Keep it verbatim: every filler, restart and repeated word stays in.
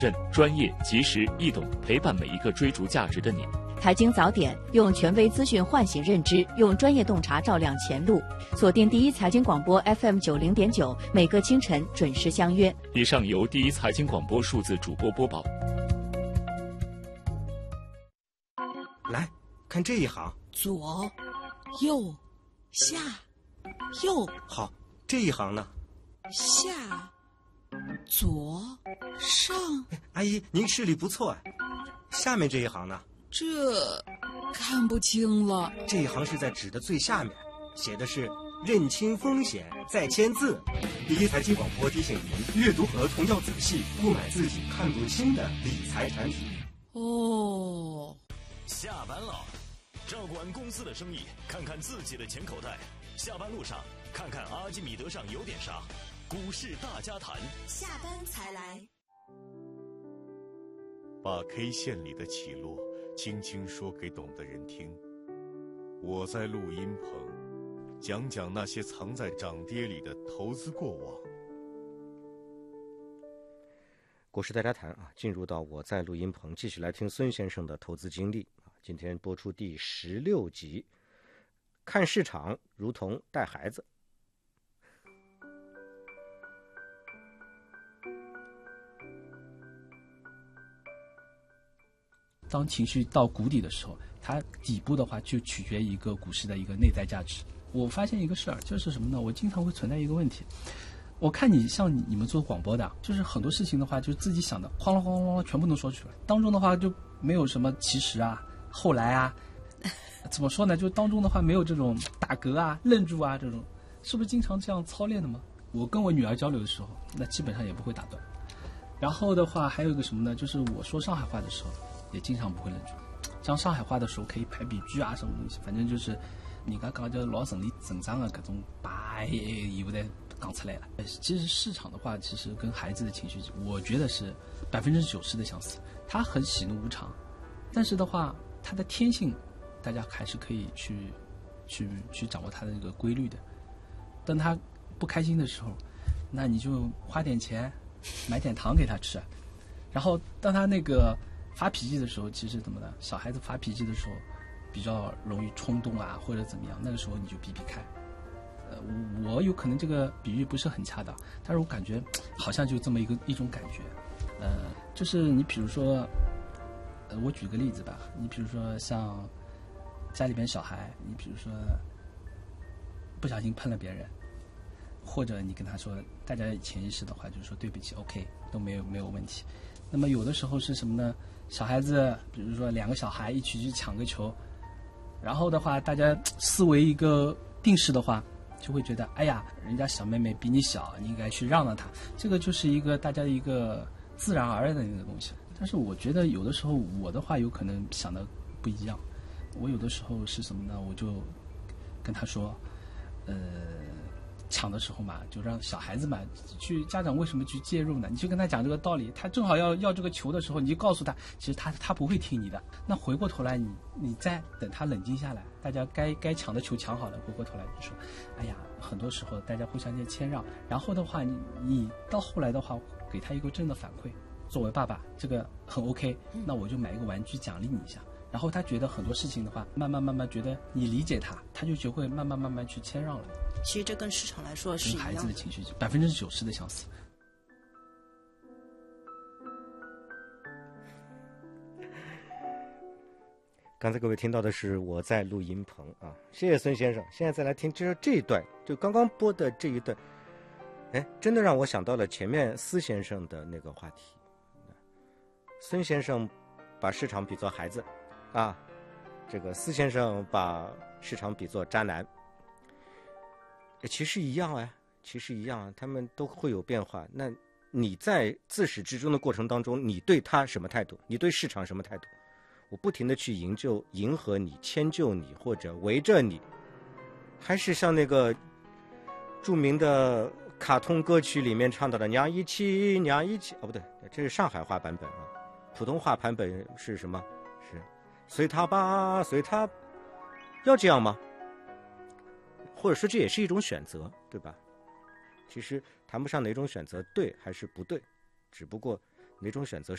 专业、及时、易懂，陪伴每一个追逐价值的你。 财经早点，用权威资讯唤醒认知，用专业洞察照亮前路。锁定第一财经广播 F M 九零点九，每个清晨准时相约。 以上由第一财经广播数字主播播报。 来看这一行， 左、右、下、右。 好，这一行呢？ 下、左、上。 阿姨，您视力不错啊。下面这一行呢？ 这看不清了。 这一行是在纸的最下面，写的是认清风险再签字。第一财经广播提醒您，阅读合同要仔细，不买自己看不清的理财产品。 哦， 下班了，照顾完公司的生意，看看自己的钱口袋。下班路上，看看阿基米德上有点啥。股市大家谈， 下班才来。 把 K 线里的起落轻轻说给懂的人听。我在录音棚讲讲那些藏在涨跌里的投资过往。 股市大家谈啊，进入到我在录音棚，继续来听孙先生的投资经历啊。今天播出第十六集，看市场如同带孩子。 当情绪到谷底的时候，它底部的话就取决于一个股市的一个内在价值。我发现一个事儿，就是什么呢？我经常会存在一个问题，我看你像你们做广播的，就是很多事情的话，就自己想的哐啷哐啷全部能说出来，当中的话就没有什么其实啊、后来啊，怎么说呢？就当中的话没有这种打嗝啊、愣住啊这种，是不是经常这样操练的吗？我跟我女儿交流的时候，那基本上也不会打断。然后的话还有一个什么呢？就是我说上海话的时候。也经常不会愣住，讲上海话的时候可以排比句啊，什么东西，反正就是人家讲就老顺理成章的各种把以后再讲出来了。其实市场的话，其实跟孩子的情绪，我觉得是百分之九十的相似。他很喜怒无常，但是的话，他的天性，大家还是可以去去去掌握他的这个规律的。当他不开心的时候，那你就花点钱买点糖给他吃，然后当他那个。发脾气的时候，其实怎么呢？小孩子发脾气的时候，比较容易冲动啊，或者怎么样，那个时候你就避避开。呃，我有可能这个比喻不是很恰当，但是我感觉好像就这么一个一种感觉。呃，就是你比如说，呃，我举个例子吧，你比如说像家里边小孩，你比如说不小心喷了别人，或者你跟他说，大家潜意识的话就是说对不起 ，OK， 都没有没有问题。那么有的时候是什么呢？小孩子，比如说两个小孩一起去抢个球，然后的话，大家思维一个定式的话，就会觉得，哎呀，人家小妹妹比你小，你应该去让让她。这个就是一个大家的一个自然而然的一个东西。但是我觉得有的时候我的话有可能想的不一样，我有的时候是什么呢？我就跟他说，呃。抢的时候嘛，就让小孩子嘛去，家长为什么去介入呢？你就跟他讲这个道理，他正好要要这个球的时候，你就告诉他，其实他他不会听你的。那回过头来，你你再等他冷静下来，大家该该抢的球抢好了，回过头来就说，哎呀，很多时候大家互相间谦让，然后的话，你你到后来的话，给他一个正的反馈，作为爸爸，这个很 OK， 那我就买一个玩具奖励你一下。然后他觉得很多事情的话，慢慢慢慢觉得你理解他，他就学会慢慢慢慢去谦让了。 其实这跟市场来说是一样的， 跟孩子的情绪百分之九十的相似。 刚才各位听到的是我在录音棚啊，谢谢孙先生。现在再来听这这一段，就刚刚播的这一段，哎，真的让我想到了前面司先生的那个话题。孙先生把市场比作孩子啊，这个司先生把市场比作渣男。其实一样啊，其实一样，他们都会有变化。那你在自始至终的过程当中，你对他什么态度？你对市场什么态度？我不停的去营救、迎合你、迁就你，或者围着你，还是像那个著名的卡通歌曲里面唱到的“娘一起，娘一起”，哦，不对，这是上海话版本啊，普通话版本是什么？是随他吧，随他，要这样吗？或者说这也是一种选择，对吧？其实谈不上哪种选择对还是不对，只不过哪种选择